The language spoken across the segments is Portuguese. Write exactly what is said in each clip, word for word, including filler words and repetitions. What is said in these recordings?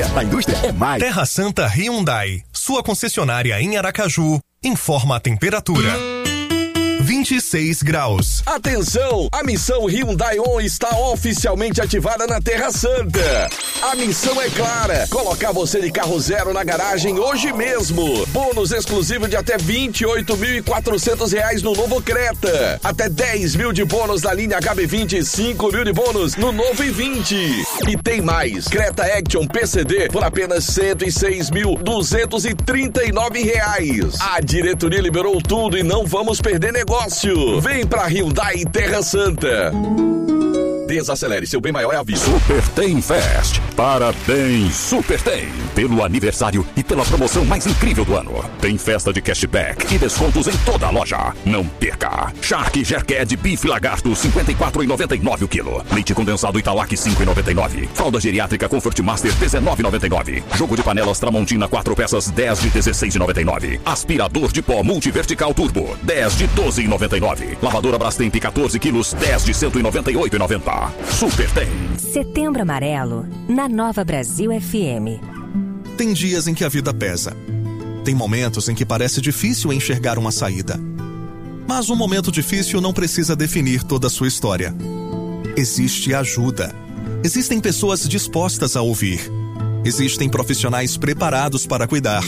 tecnologia. A indústria é mais. Terra Santa Hyundai, sua concessionária em Aracaju, informa a temperatura. vinte e seis graus. Atenção! A missão Hyundai On está oficialmente ativada na Terra Santa. A missão é clara: colocar você de carro zero na garagem hoje mesmo. Bônus exclusivo de até vinte e oito mil e quatrocentos reais no novo Creta. Até dez mil de bônus na linha H B vinte e cinco mil de bônus no novo i vinte. E tem mais: Creta Action P C D por apenas cento e seis mil duzentos e trinta e nove reais. A diretoria liberou tudo e não vamos perder negócio. Vem pra Hyundai Terra Santa. Desacelere, seu bem maior é a vida. Super Tem Fest. Parabéns, Super Tem. Pelo aniversário e pela promoção mais incrível do ano. Tem festa de cashback e descontos em toda a loja. Não perca. Shark Jerked Bife Lagarto cinquenta e quatro reais e noventa e nove centavos o quilo. Leite condensado Italac cinco reais e noventa e nove centavos. Fralda geriátrica Comfort Master dezenove reais e noventa e nove centavos. Jogo de panelas Tramontina quatro peças dez de dezesseis reais e noventa e nove centavos. Aspirador de pó Multivertical Turbo dez de doze reais e noventa e nove centavos. Lavadora Brastemp quatorze quilos dez de cento e noventa e oito reais e noventa centavos. Super Tem. Setembro Amarelo, na Nova Brasil F M. Tem dias em que a vida pesa. Tem momentos em que parece difícil enxergar uma saída. Mas um momento difícil não precisa definir toda a sua história. Existe ajuda. Existem pessoas dispostas a ouvir. Existem profissionais preparados para cuidar.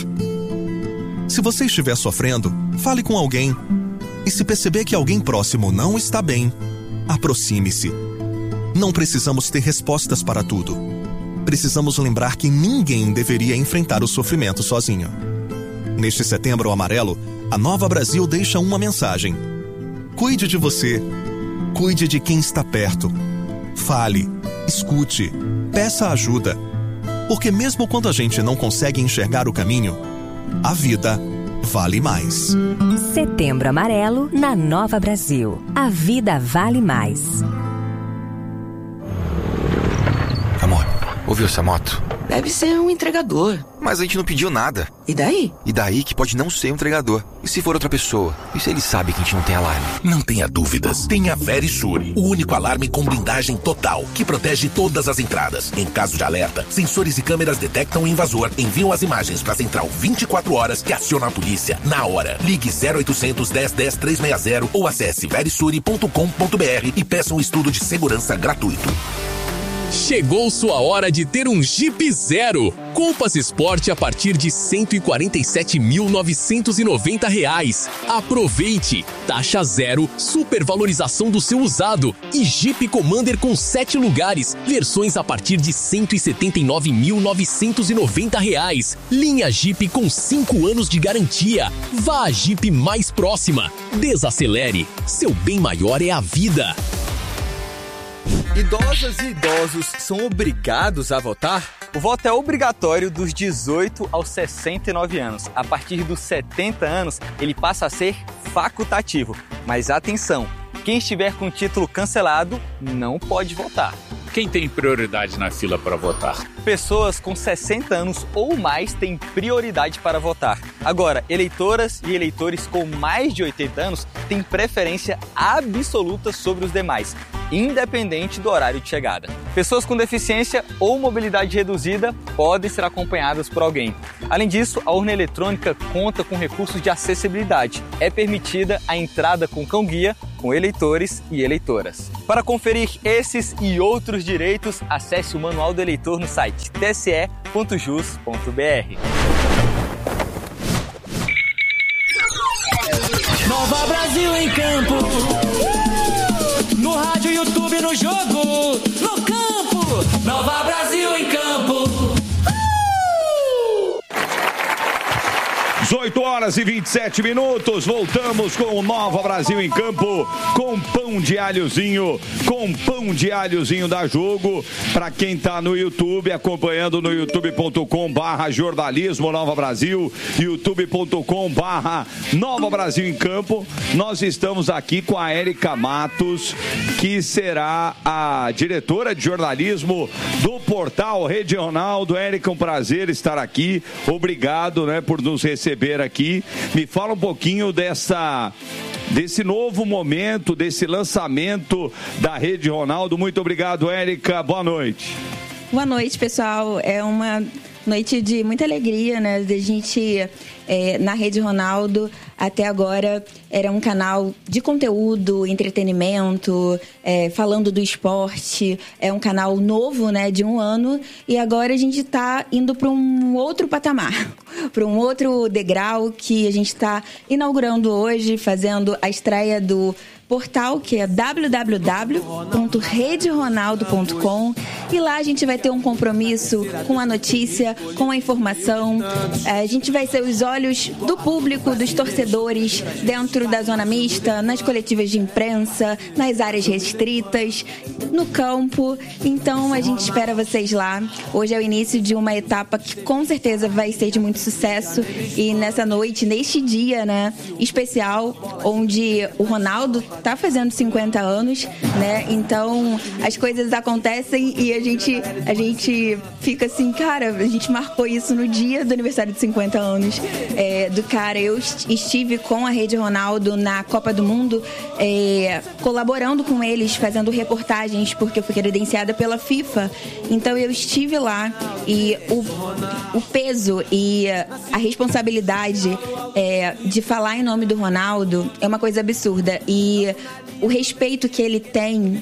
Se você estiver sofrendo, fale com alguém. E se perceber que alguém próximo não está bem, aproxime-se. Não precisamos ter respostas para tudo. Precisamos lembrar que ninguém deveria enfrentar o sofrimento sozinho. Neste Setembro Amarelo, a Nova Brasil deixa uma mensagem. Cuide de você. Cuide de quem está perto. Fale, escute, peça ajuda. Porque mesmo quando a gente não consegue enxergar o caminho, a vida vale mais. Setembro Amarelo na Nova Brasil. A vida vale mais. Amor, ouviu essa moto? Deve ser um entregador. Mas a gente não pediu nada. E daí? E daí que pode não ser um entregador. E se for outra pessoa? E se ele sabe que a gente não tem alarme? Não tenha dúvidas. Tem a Verisure, o único alarme com blindagem total, que protege todas as entradas. Em caso de alerta, sensores e câmeras detectam o invasor, enviam as imagens para a central vinte e quatro horas que aciona a polícia na hora. Ligue zero oitocentos, dez, dez, trezentos e sessenta ou acesse verisure ponto com ponto b r e peça um estudo de segurança gratuito. Chegou sua hora de ter um Jeep Zero. Compass Sport a partir de cento e quarenta e sete mil novecentos e noventa reais. Aproveite! Taxa zero, supervalorização do seu usado e Jeep Commander com sete lugares. Versões a partir de cento e setenta e nove mil novecentos e noventa reais. Linha Jeep com cinco anos de garantia. Vá à Jeep mais próxima. Desacelere. Seu bem maior é a vida. Idosas e idosos são obrigados a votar? O voto é obrigatório dos dezoito aos sessenta e nove anos. A partir dos setenta anos, ele passa a ser facultativo. Mas atenção, quem estiver com o título cancelado não pode votar. Quem tem prioridade na fila para votar? Pessoas com sessenta anos ou mais têm prioridade para votar. Agora, eleitoras e eleitores com mais de oitenta anos têm preferência absoluta sobre os demais, independente do horário de chegada. Pessoas com deficiência ou mobilidade reduzida podem ser acompanhadas por alguém. Além disso, a urna eletrônica conta com recursos de acessibilidade. É permitida a entrada com cão-guia com eleitores e eleitoras. Para conferir esses e outros direitos, acesse o Manual do Eleitor no site t s e ponto jus ponto b r. Nova Brasil em campo. No rádio, YouTube, no jogo, no campo. Nova Brasil em campo. dezoito horas e vinte e sete minutos, voltamos com o Nova Brasil em campo, com pão de alhozinho, com pão de alhozinho da Jogo, para quem tá no YouTube, acompanhando no youtube ponto com barra jornalismo Nova Brasil, youtube ponto com barra Nova Brasil em campo, nós estamos aqui com a Érica Matos, que será a diretora de jornalismo do portal Regional do Érica, um prazer estar aqui, obrigado, né, por nos receber aqui. Me fala um pouquinho dessa, desse novo momento, desse lançamento da Rede Ronaldo. Muito obrigado, Érica. Boa noite. Boa noite, pessoal. É uma noite de muita alegria, né? Da gente, é, na Rede Ronaldo, até agora, era um canal de conteúdo, entretenimento, é, falando do esporte. É um canal novo, né? De um ano. E agora a gente está indo para um outro patamar, para um outro degrau que a gente está inaugurando hoje, fazendo a estreia do portal, que é w w w ponto rede ronaldo ponto com, e lá a gente vai ter um compromisso com a notícia, com a informação. A gente vai ser os olhos do público, dos torcedores, dentro da zona mista, nas coletivas de imprensa, nas áreas restritas, no campo. Então a gente espera vocês lá. Hoje é o início de uma etapa que com certeza vai ser de muito sucesso, e nessa noite, neste dia, né, especial, onde o Ronaldo tá fazendo cinquenta anos, né? Então as coisas acontecem e a gente, a gente fica assim, cara, a gente marcou isso no dia do aniversário de cinquenta anos é, do cara. Eu estive com a Rede Ronaldo na Copa do Mundo, é, colaborando com eles, fazendo reportagens, porque eu fui credenciada pela FIFA. Então eu estive lá, e o, o peso e a responsabilidade é, de falar em nome do Ronaldo é uma coisa absurda. E o respeito que ele tem,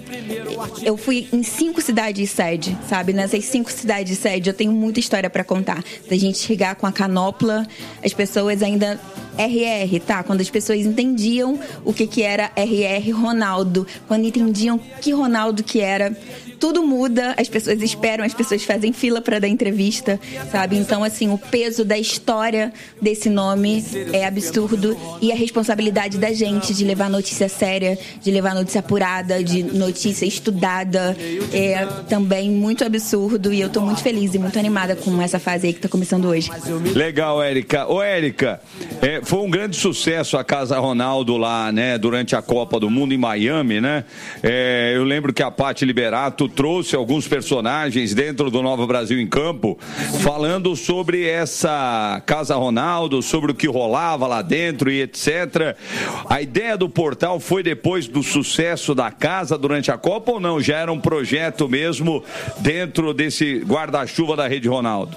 eu fui em cinco cidades sede, sabe? Nessas cinco cidades sede eu tenho muita história para contar. Da gente chegar com a canopla, as pessoas ainda R R, tá? Quando as pessoas entendiam o que que era R R Ronaldo, quando entendiam que Ronaldo que era, tudo muda, as pessoas esperam, as pessoas fazem fila para dar entrevista, sabe? Então, assim, o peso da história desse nome é absurdo, e a responsabilidade da gente de levar notícia séria, de levar notícia apurada, de notícia estudada, é também muito absurdo, e eu tô muito feliz e muito animada com essa fase aí que tá começando hoje. Legal, Érica. Ô, Érica, é, foi um grande sucesso a Casa Ronaldo lá, né, durante a Copa do Mundo em Miami, né? É, eu lembro que a Paty Liberato trouxe alguns personagens dentro do Nova Brasil em Campo, falando sobre essa Casa Ronaldo, sobre o que rolava lá dentro e etcétera. A ideia do portal foi depois do sucesso da casa durante a Copa ou não? Já era um projeto mesmo dentro desse guarda-chuva da Rede Ronaldo?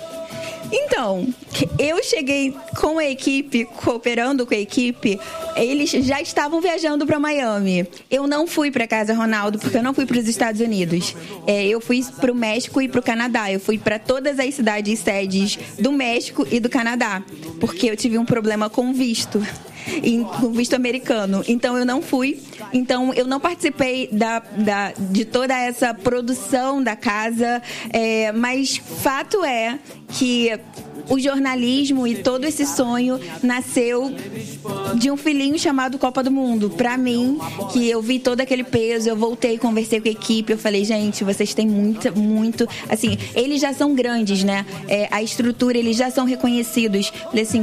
Então, eu cheguei com a equipe, cooperando com a equipe, eles já estavam viajando para Miami. Eu não fui para Casa Ronaldo porque eu não fui para os Estados Unidos. É, eu fui para o México e para o Canadá. Eu fui para todas as cidades sedes do México e do Canadá, porque eu tive um problema com visto. Com visto americano, então eu não fui, então eu não participei da, da, de toda essa produção da casa, é, mas fato é que o jornalismo e todo esse sonho nasceu de um filhinho chamado Copa do Mundo. Pra mim, que eu vi todo aquele peso, eu voltei, conversei com a equipe, eu falei, gente, vocês têm muito, muito, assim, eles já são grandes, né, é, a estrutura, eles já são reconhecidos, falei assim,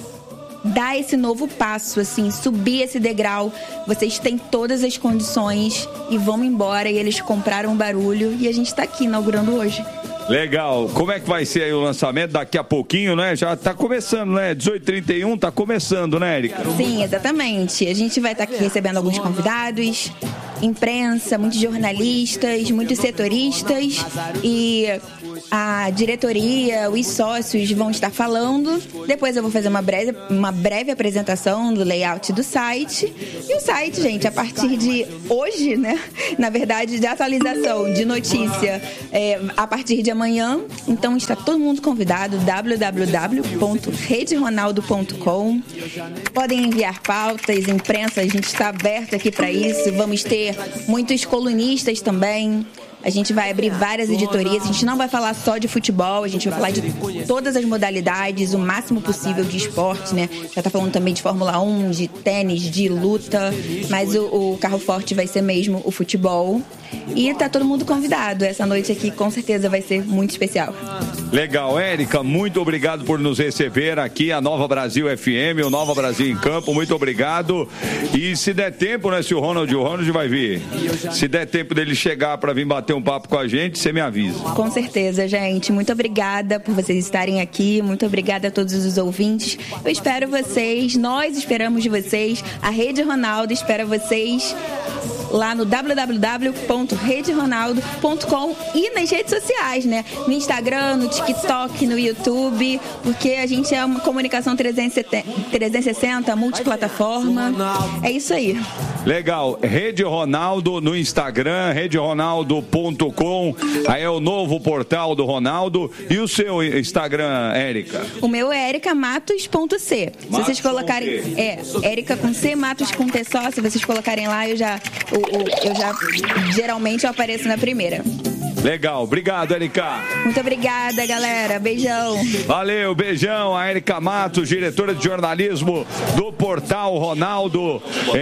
dar esse novo passo, assim, subir esse degrau, vocês têm todas as condições e vamos embora. E eles compraram um barulho e a gente está aqui inaugurando hoje. Legal. Como é que vai ser aí o lançamento? Daqui a pouquinho, né? Já tá começando, né? dezoito e trinta e um tá começando, né, Érica? Sim, exatamente. A gente vai estar aqui recebendo alguns convidados, imprensa, muitos jornalistas, muitos setoristas, e a diretoria, os sócios vão estar falando. Depois eu vou fazer uma breve, uma breve apresentação do layout do site. E o site, gente, a partir de hoje, né? Na verdade, de atualização de notícia, é, a partir de amanhã. Então está todo mundo convidado, w w w ponto rede ronaldo ponto com. Podem enviar pautas, imprensa, a gente está aberto aqui para isso. Vamos ter muitos colunistas também. A gente vai abrir várias editorias, a gente não vai falar só de futebol, a gente vai falar de todas as modalidades, o máximo possível de esporte, né? Já tá falando também de Fórmula um, de tênis, de luta, mas o, o carro forte vai ser mesmo o futebol. E tá todo mundo convidado. Essa noite aqui com certeza vai ser muito especial. Legal, Érica, muito obrigado por nos receber aqui, a Nova Brasil F M, o Nova Brasil em Campo, muito obrigado. E se der tempo, né, se o Ronald, o Ronald vai vir, se der tempo dele chegar para vir bater um papo com a gente, você me avisa. Com certeza, gente, muito obrigada por vocês estarem aqui, muito obrigada a todos os ouvintes. Eu espero vocês, nós esperamos de vocês, a Rede Ronaldo espera vocês lá no w w w ponto rede ronaldo ponto com e nas redes sociais, né? No Instagram, no TikTok, no YouTube, porque a gente é uma comunicação trezentos e sessenta, multiplataforma. É isso aí. Legal. Rede Ronaldo no Instagram, rede ronaldo ponto com. Aí é o novo portal do Ronaldo. E o seu Instagram, Érica? O meu é erica matos ponto c. Se Matos vocês colocarem... É, Érica com C, Matos com T só. Se vocês colocarem lá, eu já... Eu, eu, eu já geralmente eu apareço na primeira. Legal. Obrigado, Érica. Muito obrigada, galera. Beijão. Valeu, beijão. A Érica Matos, diretora de jornalismo do portal Ronaldo.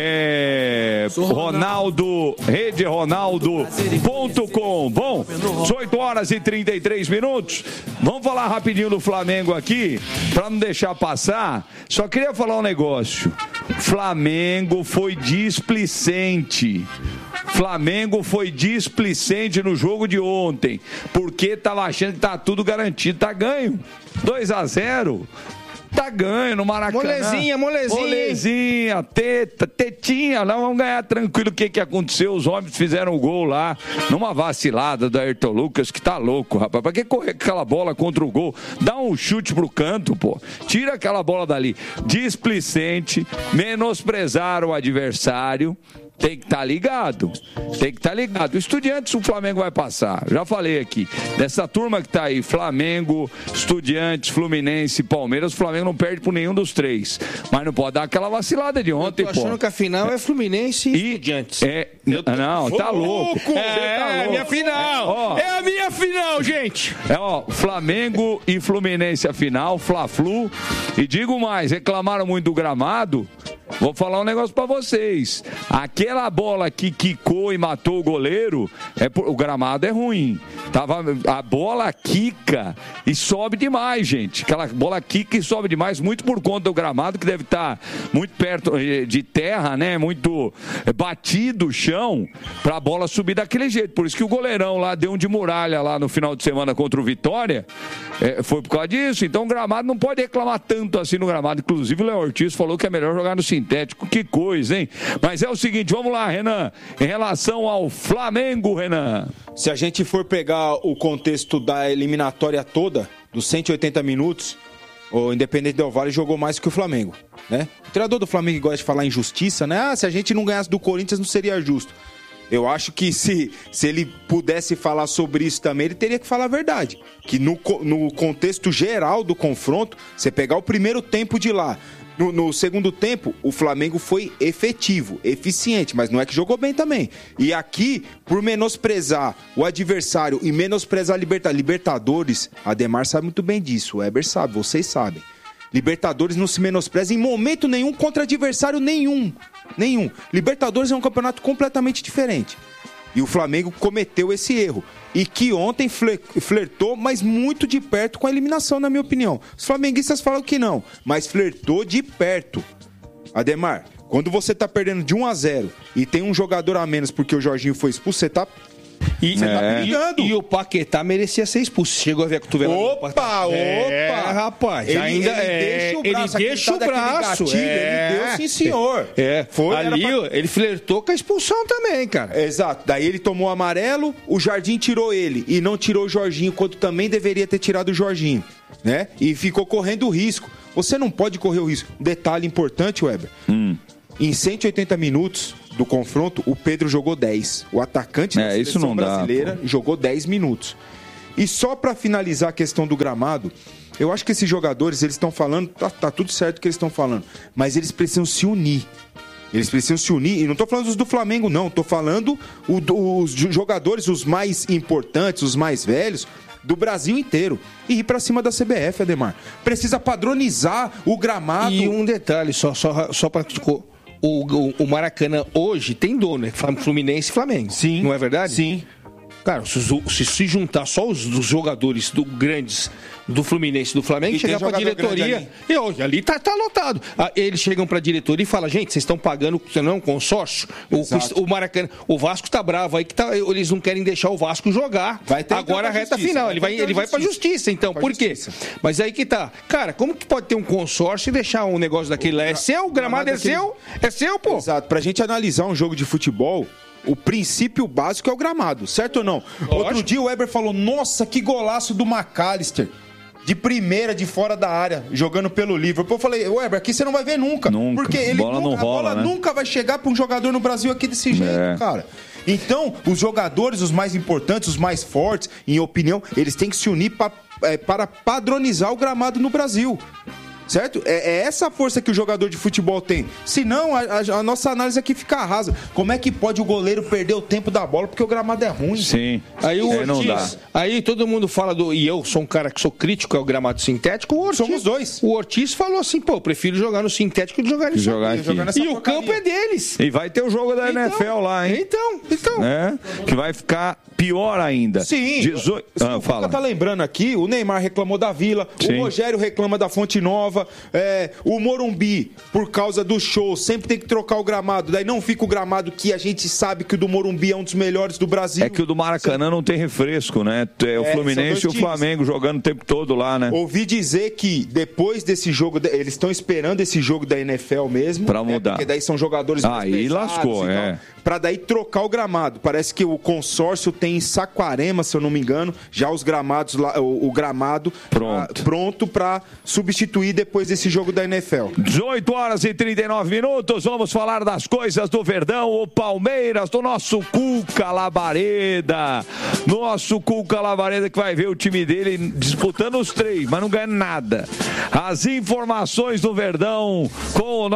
É... Ronaldo, rede ronaldo ponto com. Bom, oito horas e trinta e três minutos. Vamos falar rapidinho do Flamengo aqui, para não deixar passar. Só queria falar um negócio. Flamengo foi displicente. Flamengo foi displicente no jogo de ontem, porque tava achando que tá tudo garantido, tá ganho. dois a zero. Tá ganho no Maracanã. Molezinha, molezinha. Molezinha, teta, tetinha. Não, vamos ganhar tranquilo. O que que aconteceu? Os homens fizeram o gol lá, numa vacilada do Ayrton Lucas, que tá louco, rapaz. Pra que correr com aquela bola contra o gol? Dá um chute pro canto, pô. Tira aquela bola dali. Displicente, menosprezar o adversário. Tem que estar tá ligado, tem que estar tá ligado. Estudiantes, o Flamengo vai passar. Já falei aqui, dessa turma que tá aí, Flamengo, Estudiantes, Fluminense, Palmeiras, o Flamengo não perde por nenhum dos três. Mas não pode dar aquela vacilada de ontem, pô. Eu tô achando pô. que a final é Fluminense e, e Estudiantes. É, tô... Não, tá louco. louco. É, tá louco. minha final. Ó, é a minha final, gente. É, ó, Flamengo e Fluminense a final, Fla-Flu. E digo mais, reclamaram muito do gramado. Vou falar um negócio pra vocês. Aquela bola que quicou e matou o goleiro, é por... o gramado é ruim. Tava... A bola quica e sobe demais, gente. Aquela bola quica e sobe demais, muito por conta do gramado, que deve estar muito perto de terra, né? Muito batido o chão, pra bola subir daquele jeito. Por isso que o goleirão lá deu um de muralha lá no final de semana contra o Vitória. É, foi por causa disso. Então o gramado não pode reclamar tanto assim no gramado. Inclusive o Léo Ortiz falou que é melhor jogar no sintético. Que coisa, hein? Mas é o seguinte, vamos lá, Renan. Em relação ao Flamengo, Renan. Se a gente for pegar o contexto da eliminatória toda, dos cento e oitenta minutos, o Independente Del Valle jogou mais que o Flamengo, né? O treinador do Flamengo gosta de falar em justiça, né? Ah, se a gente não ganhasse do Corinthians não seria justo. Eu acho que se, se ele pudesse falar sobre isso também, ele teria que falar a verdade. Que no, no contexto geral do confronto, você pegar o primeiro tempo de lá, no, no segundo tempo, o Flamengo foi efetivo, eficiente, mas não é que jogou bem também. E aqui, por menosprezar o adversário e menosprezar a liberta, Libertadores, Ademar sabe muito bem disso, o Weber sabe, vocês sabem. Libertadores não se menospreza em momento nenhum contra adversário nenhum. Nenhum. Libertadores é um campeonato completamente diferente. E o Flamengo cometeu esse erro. E que ontem flertou, mas muito de perto com a eliminação, na minha opinião. Os flamenguistas falam que não, mas flertou de perto. Ademar, quando você tá perdendo de um a zero e tem um jogador a menos porque o Jorginho foi expulso, você tá... E, é. tá brigando. E, e o Paquetá merecia ser expulso. Chegou a ver a cotovelada. Opa, opa! É, rapaz. Ele, ainda ele é, deixa o braço. Ele deixa o braço. Gatilho, é. Ele deu, sim, senhor. É. Foi, ali pra... ele flertou com a expulsão também, cara. Exato. Daí ele tomou amarelo, o Jardim tirou ele. E não tirou o Jorginho, quando também deveria ter tirado o Jorginho. Né? E ficou correndo o risco. Você não pode correr o risco. Detalhe importante, Weber. Hum. Em cento e oitenta minutos do confronto, o Pedro jogou dez. O atacante da é, seleção isso não brasileira dá, jogou dez minutos. E só para finalizar a questão do gramado, eu acho que esses jogadores, eles estão falando, tá, tá tudo certo o que eles estão falando, mas eles precisam se unir. Eles precisam se unir, e não estou falando dos do Flamengo, não. Estou falando o, do, os jogadores, os mais importantes, os mais velhos, do Brasil inteiro. E ir para cima da C B F, Ademar. Precisa padronizar o gramado. E um detalhe, só, só, só para... O, o, o Maracanã hoje tem dono, é Fluminense e Flamengo. Sim. Não é verdade? Sim. Cara, se, se, se juntar só os, os jogadores do, grandes do Fluminense e do Flamengo, e chegar pra diretoria. Ali. E hoje, ali tá, tá lotado. Ah, eles chegam pra diretoria e falam, gente, vocês estão pagando, você não é um consórcio? O, o Maracanã, o Vasco tá bravo aí que tá, eles não querem deixar o Vasco jogar. Vai ter agora a reta justiça, final. Vai ele vai, ele vai pra justiça, então. Pra Por justiça. quê? Mas aí que tá. Cara, como que pode ter um consórcio e deixar um negócio daquele lá? É seu, o gramado é daquele... seu? É seu, pô. Exato. Pra gente analisar um jogo de futebol, o princípio básico é o gramado, certo ou não? Lógico. Outro dia o Weber falou, nossa, que golaço do McAllister. De primeira, de fora da área, jogando pelo Liverpool. Eu falei, Weber, aqui você não vai ver nunca. Nunca. Porque ele bola nunca, não a rola, bola né? nunca vai chegar para um jogador no Brasil aqui desse jeito, é. cara. Então, os jogadores, os mais importantes, os mais fortes, em opinião, eles têm que se unir pra, é, para padronizar o gramado no Brasil. Certo? É, é essa a força que o jogador de futebol tem. Senão, a, a, a nossa análise aqui fica rasa. Como é que pode o goleiro perder o tempo da bola porque o gramado é ruim? Sim. Aí o é, Ortiz, não dá. Aí todo mundo fala do... E eu sou um cara que sou crítico ao gramado sintético. O Ortiz, somos dois. O Ortiz falou assim, pô, eu prefiro jogar no sintético do que jogar nisso jogar aqui. Jogar e o campo é deles. E vai ter o jogo da então, N F L lá, hein? Então, então. É, que vai ficar pior ainda. Sim. dezoito... Ah, o fala. tá lembrando aqui, o Neymar reclamou da Vila, Sim. o Rogério reclama da Fonte Nova, é, o Morumbi, por causa do show, sempre tem que trocar o gramado. Daí não fica o gramado que a gente sabe que o do Morumbi é um dos melhores do Brasil. É que o do Maracanã não tem refresco, né? É o é, Fluminense e o Flamengo jogando o tempo todo lá, né? Ouvi dizer que depois desse jogo, eles estão esperando esse jogo da N F L mesmo. Pra mudar. Né? Porque daí são jogadores mais Aí lascou, é. Pra daí trocar o gramado. Parece que o consórcio tem em Saquarema, se eu não me engano, já os gramados lá, o, o gramado pronto. A, pronto pra substituir depois desse jogo da N F L. dezoito horas e trinta e nove minutos, vamos falar das coisas do Verdão, o Palmeiras, do nosso Cuca Labareda. Nosso Cuca Labareda que vai ver o time dele disputando os três, mas não ganha nada. As informações do Verdão com o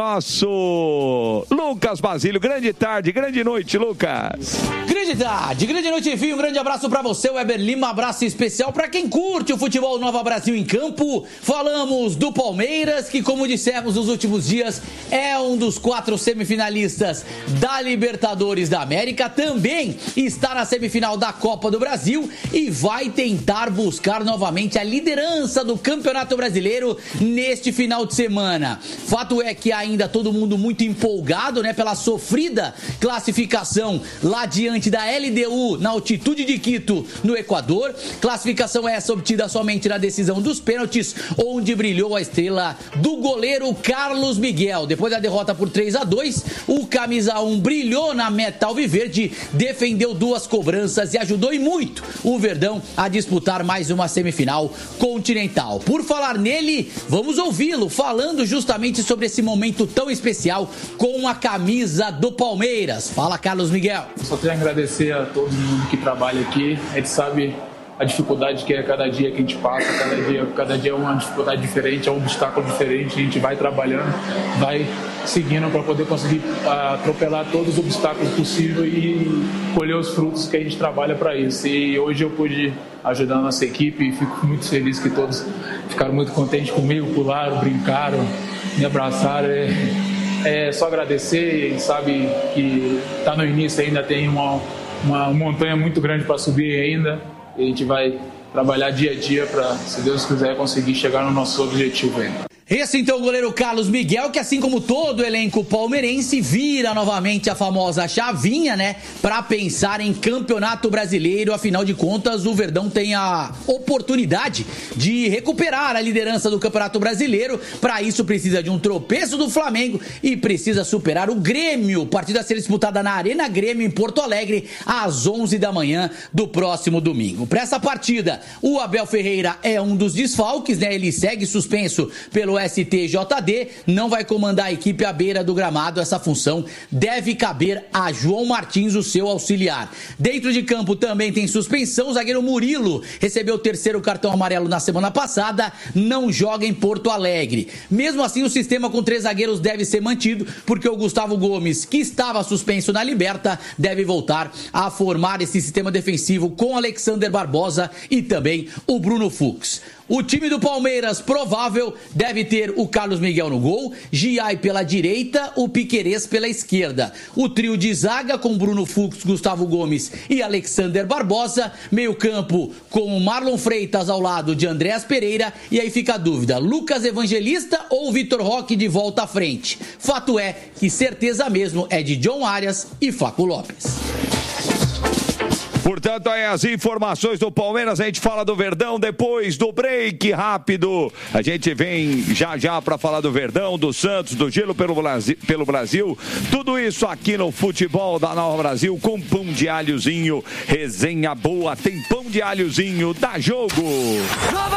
nosso Lucas Basílio. Grande tarde, grande noite, Lucas. Grande tarde, grande noite, enfim, um grande abraço pra você, Weber Lima, abraço especial pra quem curte o futebol Nova Brasil em campo. Falamos do Palmeiras, que como dissemos nos últimos dias, é um dos quatro semifinalistas da Libertadores da América, também está na semifinal da Copa do Brasil e vai tentar buscar novamente a liderança do Campeonato Brasileiro neste final de semana. Fato é que ainda todo mundo muito empolgado, né, pela sofrida classificação lá diante da L D U na altitude de Quito, no Equador. Classificação essa obtida somente na decisão dos pênaltis, onde brilhou a estrela do goleiro Carlos Miguel. Depois da derrota por três a dois, o camisa um brilhou na meta alviverde, defendeu duas cobranças e ajudou e muito o Verdão a disputar mais uma semifinal continental. Por falar nele, vamos ouvi-lo falando justamente sobre esse momento tão especial com a camisa do Palmeiras. Fala, Carlos Miguel. Só tenho a agradecer a todo mundo que trabalha aqui. A gente sabe a dificuldade que é cada dia que a gente passa, cada dia, cada dia é uma dificuldade diferente, é um obstáculo diferente. A gente vai trabalhando, vai seguindo para poder conseguir atropelar todos os obstáculos possíveis e colher os frutos que a gente trabalha para isso. E hoje eu pude ajudar a nossa equipe e fico muito feliz que todos ficaram muito contentes comigo, pularam, brincaram, me abraçaram. É só agradecer, e sabe que está no início, ainda tem uma, uma montanha muito grande para subir ainda. E a gente vai trabalhar dia a dia para, se Deus quiser, conseguir chegar no nosso objetivo ainda. Esse então o goleiro Carlos Miguel, que assim como todo o elenco palmeirense, vira novamente a famosa chavinha, né? Pra pensar em Campeonato Brasileiro. Afinal de contas, o Verdão tem a oportunidade de recuperar a liderança do Campeonato Brasileiro. Para isso precisa de um tropeço do Flamengo e precisa superar o Grêmio. Partida a ser disputada na Arena Grêmio em Porto Alegre às onze da manhã do próximo domingo. Para essa partida, o Abel Ferreira é um dos desfalques, né? Ele segue suspenso pelo S T J D, não vai comandar a equipe à beira do gramado. Essa função deve caber a João Martins, o seu auxiliar. Dentro de campo também tem suspensão. O zagueiro Murilo recebeu o terceiro cartão amarelo na semana passada, não joga em Porto Alegre. Mesmo assim, o sistema com três zagueiros deve ser mantido, porque o Gustavo Gomes, que estava suspenso na Liberta, deve voltar a formar esse sistema defensivo com Alexander Barbosa e também o Bruno Fux. O time do Palmeiras, provável, deve ter o Carlos Miguel no gol, Giai pela direita, o Piquerez pela esquerda. O trio de zaga com Bruno Fux, Gustavo Gomes e Alexander Barbosa. Meio campo com o Marlon Freitas ao lado de Andréas Pereira. E aí fica a dúvida, Lucas Evangelista ou Vitor Roque de volta à frente? Fato é que certeza mesmo é de John Arias e Flaco Lopes. Portanto, aí as informações do Palmeiras, a gente fala do Verdão depois do break rápido. A gente vem já já para falar do Verdão, do Santos, do Gelo pelo Brasil, pelo Brasil. Tudo isso aqui no Futebol da Nova Brasil com pão de alhozinho. Resenha boa, tem pão de alhozinho, dá jogo.